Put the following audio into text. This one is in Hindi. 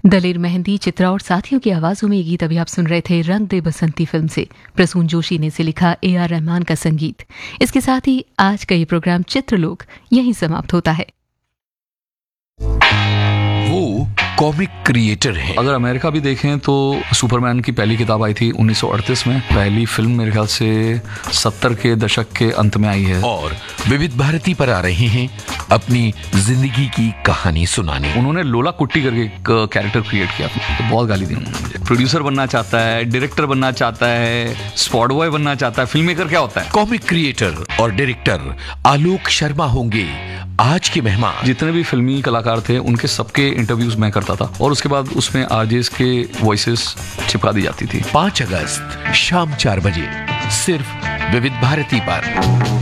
दलेर मेहंदी, चित्रा और साथियों की आवाजों में ये गीत अभी आप सुन रहे थे रंग दे बसंती फिल्म से। प्रसून जोशी ने इसे लिखा, AR रहमान का संगीत। इसके साथ ही आज का ये प्रोग्राम चित्रलोक यहीं समाप्त होता है। वो कॉमिक क्रिएटर है। अगर अमेरिका भी देखें तो सुपरमैन की पहली किताब आई थी 1938 में। पहली फिल्म मेरे ख्याल से 70 के दशक के अंत में आई है। और विविध भारती पर आ रहे हैं अपनी जिंदगी की कहानी सुनाने। उन्होंने लोला कुट्टी करके एक कैरेक्टर क्रिएट किया, तो बहुत गाली दी उन्होंने मुझे। प्रोड्यूसर बनना चाहता है, डायरेक्टर बनना चाहता है, स्पॉट बॉय बनना चाहता है, फिल्म मेकर क्या होता है? कॉमिक क्रिएटर और डायरेक्टर आलोक शर्मा होंगे आज के मेहमान। जितने भी फिल्मी कलाकार थे उनके सबके इंटरव्यूज मैं करता था और उसके बाद उसमें आरजेस के वॉइसेस चिपका दी जाती थी। 5 अगस्त शाम 4 बजे सिर्फ विविध भारती पर।